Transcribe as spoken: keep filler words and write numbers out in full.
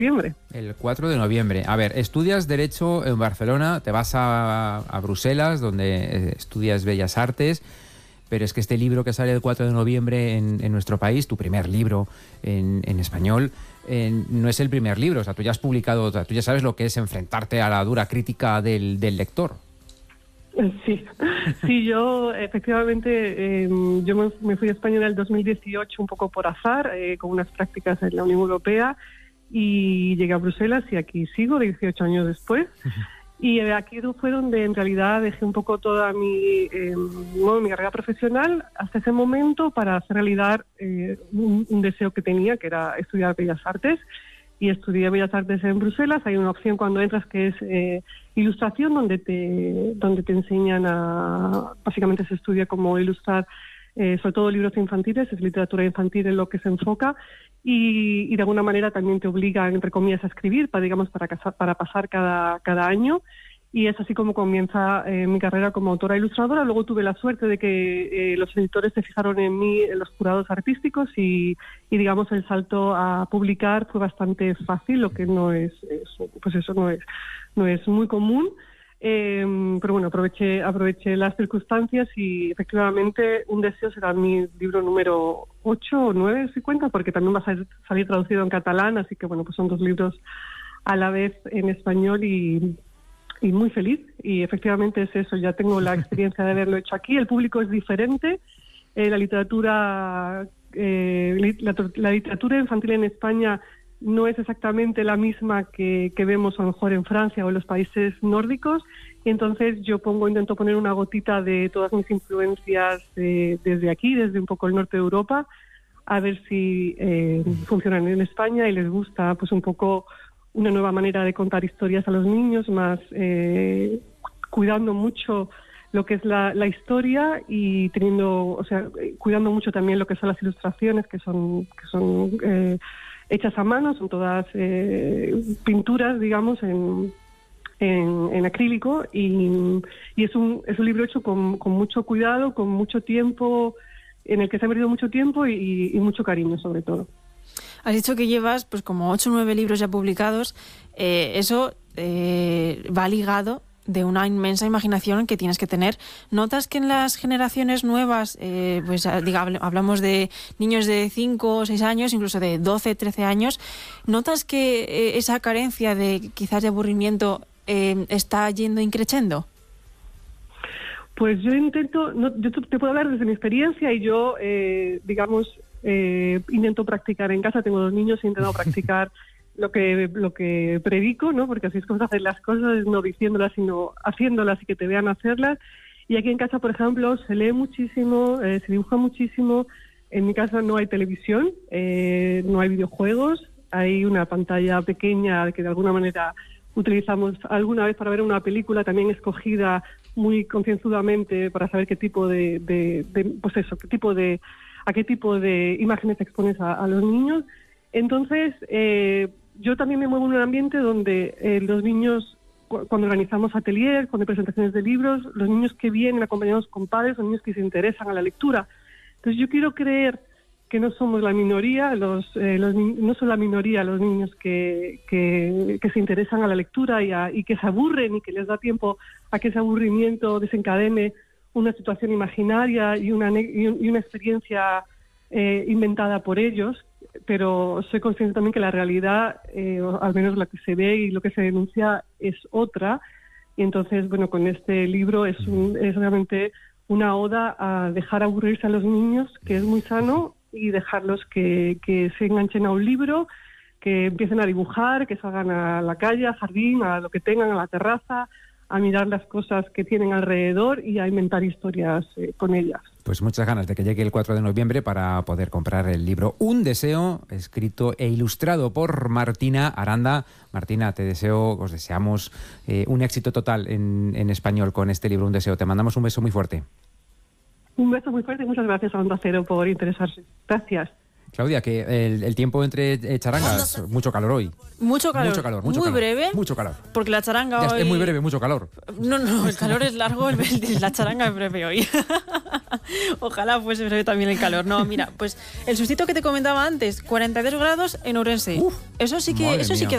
septiembre. El cuatro de noviembre. A ver, estudias Derecho en Barcelona, te vas a, a Bruselas, donde estudias Bellas Artes, pero es que este libro que sale el cuatro de noviembre en, en nuestro país, tu primer libro en, en español, eh, no es el primer libro. O sea, tú ya has publicado, o sea, tú ya sabes lo que es enfrentarte a la dura crítica del, del lector. Sí, sí, yo efectivamente, eh, yo me, me fui a España en el dos mil dieciocho un poco por azar, eh, con unas prácticas en la Unión Europea, y llegué a Bruselas y aquí sigo dieciocho años después. Y aquí fue donde en realidad dejé un poco toda mi, eh, bueno, mi carrera profesional hasta ese momento para hacer realidad eh, un, un deseo que tenía, que era estudiar Bellas Artes. Y estudié Bellas Artes en Bruselas. Hay una opción cuando entras que es eh, ilustración, donde te donde te enseñan a... Básicamente se estudia cómo ilustrar, eh, sobre todo libros infantiles, es literatura infantil en lo que se enfoca, y, y de alguna manera también te obligan, entre comillas, a escribir, para, digamos, para, casar, para pasar cada, cada año. Y es así como comienza eh, mi carrera como autora ilustradora. Luego tuve la suerte de que eh, los editores se fijaron en mí, en los jurados artísticos, y, y digamos el salto a publicar fue bastante fácil, lo que no es, es pues eso no es no es muy común. Eh, pero bueno, aproveché aproveché las circunstancias y efectivamente Un deseo será mi libro número ocho o nueve, si cuenta, porque también va a salir, salir traducido en catalán, así que bueno, pues son dos libros a la vez en español y Y muy feliz, y efectivamente es eso, ya tengo la experiencia de haberlo hecho aquí. El público es diferente, eh, la literatura eh, la, la literatura infantil en España no es exactamente la misma que, que vemos a lo mejor en Francia o en los países nórdicos, y entonces yo pongo intento poner una gotita de todas mis influencias eh, desde aquí, desde un poco el norte de Europa, a ver si eh, funcionan en España y les gusta pues un poco una nueva manera de contar historias a los niños, más eh, cuidando mucho lo que es la, la historia y teniendo, o sea, cuidando mucho también lo que son las ilustraciones, que son que son eh, hechas a mano, son todas eh, pinturas, digamos, en, en, en acrílico, y, y es un es un libro hecho con, con mucho cuidado, con mucho tiempo, en el que se ha perdido mucho tiempo y, y mucho cariño, sobre todo. Has dicho que llevas pues como ocho o nueve libros ya publicados. Eh, eso eh, va ligado de una inmensa imaginación que tienes que tener. ¿Notas que en las generaciones nuevas, eh, pues diga, hablamos de niños de cinco o seis años, incluso de doce, trece años, notas que eh, esa carencia de quizás de aburrimiento eh, está yendo increciendo? Pues yo intento, no, yo te puedo hablar desde mi experiencia, y yo, eh, digamos, eh, intento practicar en casa. Tengo dos niños y intento practicar lo que lo que predico, ¿no? Porque así es como se hacen las cosas, no diciéndolas, sino haciéndolas y que te vean hacerlas. Y aquí en casa, por ejemplo, se lee muchísimo, eh, se dibuja muchísimo. En mi casa no hay televisión, eh, no hay videojuegos, hay una pantalla pequeña que de alguna manera utilizamos alguna vez para ver una película, también escogida muy concienzudamente para saber qué tipo de, de, de pues eso, qué tipo de a qué tipo de imágenes expones a, a los niños. Entonces, eh, yo también me muevo en un ambiente donde eh, los niños, cu- cuando organizamos atelier, cuando hay presentaciones de libros, los niños que vienen acompañados con padres son niños que se interesan a la lectura. Entonces, yo quiero creer que no somos la minoría, los, eh, los no son la minoría los niños que, que, que se interesan a la lectura y, a, y que se aburren y que les da tiempo a que ese aburrimiento desencadene una situación imaginaria y una, y una experiencia eh, inventada por ellos, pero soy consciente también que la realidad, eh, o al menos la que se ve y lo que se denuncia, es otra. Y entonces, bueno, con este libro es, un, es realmente una oda a dejar aburrirse a los niños, que es muy sano, y dejarlos que, que se enganchen a un libro, que empiecen a dibujar, que salgan a la calle, al jardín, a lo que tengan, a la terraza, a mirar las cosas que tienen alrededor y a inventar historias eh, con ellas. Pues muchas ganas de que llegue el cuatro de noviembre para poder comprar el libro Un deseo, escrito e ilustrado por Martina Aranda. Martina, te deseo, os deseamos eh, un éxito total en, en español con este libro Un deseo. Te mandamos un beso muy fuerte. Un beso muy fuerte y muchas gracias a Onda Cero por interesarse. Gracias. Claudia, que el, el tiempo entre eh, charangas, mucho calor hoy. Mucho calor. Mucho calor, mucho muy calor, breve. Mucho calor. Porque la charanga Ya, hoy... Es muy breve, mucho calor. No, no, el calor es largo, el, la charanga es breve hoy. Ojalá fuese breve también el calor. No, mira, pues el sustito que te comentaba antes, cuarenta y dos grados en Ourense. Uf, eso sí que, eso sí que